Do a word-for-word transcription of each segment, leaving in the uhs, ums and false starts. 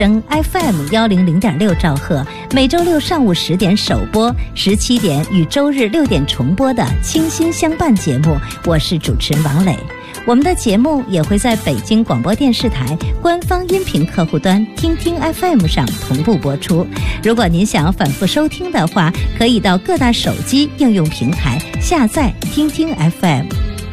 升 F M 幺零零点六兆赫，每周六上午十点首播，十七点与周日六点重播的《清新相伴》节目，我是主持人王磊。我们的节目也会在北京广播电视台官方音频客户端听听 F M 上同步播出。如果您想反复收听的话，可以到各大手机应用平台下载听听 F M。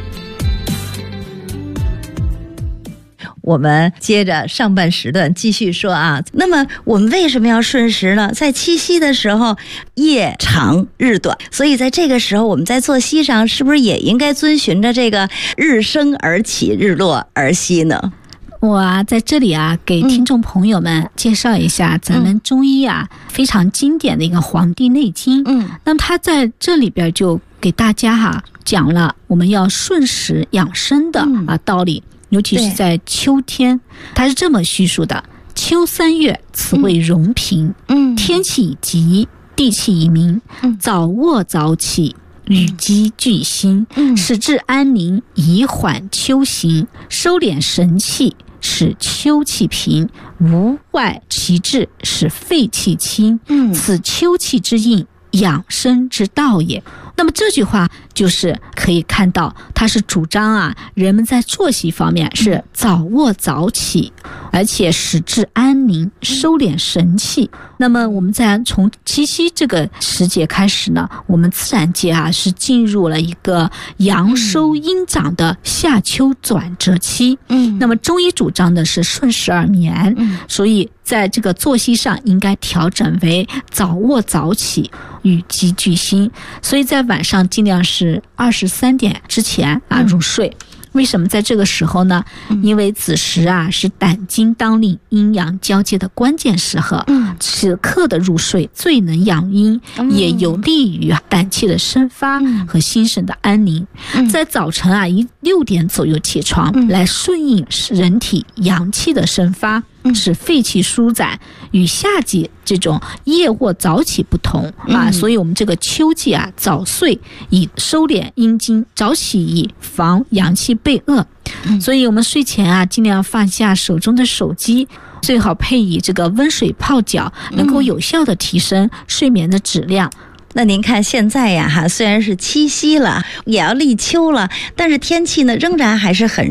我们接着上半时段继续说啊，那么我们为什么要顺时呢？在七夕的时候，夜长日短，所以在这个时候，我们在作息上是不是也应该遵循着这个日升而起，日落而息呢？ 我啊，在这里啊，给听众朋友们介绍一下咱们中医啊、嗯、非常经典的一个《黄帝内经》。嗯，那么他在这里边就给大家哈、啊、讲了我们要顺时养生的啊道理。尤其是在秋天，它是这么叙述的：秋三月，此谓荣平。嗯，天气已急，地气已明，嗯，早卧早起，与鸡俱兴，嗯，使志安宁，以缓秋行，收敛神气，使秋气平，无外其志，使肺气清。嗯，此秋气之应，养生之道也。那么这句话就是可以看到，它是主张啊，人们在作息方面是早卧早起，而且使志安宁，收敛神气。那么我们在从七夕这个时节开始呢，我们自然界啊是进入了一个阳收阴长的夏秋转折期。嗯，那么中医主张的是顺时而眠，嗯，所以在这个作息上应该调整为早卧早起，与鸡俱兴。所以在晚上尽量是二十三点之前啊入睡。为什么在这个时候呢？因为子时啊是胆经当令、阴阳交接的关键时刻，嗯，此刻的入睡最能养阴，嗯，也有利于胆气的生发和心神的安宁。嗯，在早晨啊一六点左右起床，嗯，来顺应人体阳气的生发，使肺气舒展，与夏季这种夜卧早起不同啊，所以我们这个秋季啊早睡以收敛阴经，早起以防阳气被遏。所以我们睡前啊尽量放下手中的手机，最好配以这个温水泡脚，能够有效的提升睡眠的质量。 那您看现在呀哈，虽然是七夕了，也要立秋了，但是天气呢仍然还是很